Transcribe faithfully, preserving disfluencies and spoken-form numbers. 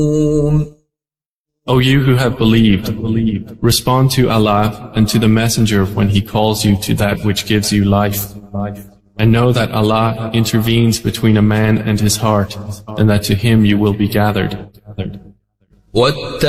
O you who have believed, respond to Allah and to the Messenger when He calls you to that which gives you life. And know that Allah intervenes between a man and his heart, and that to Him you will be gathered.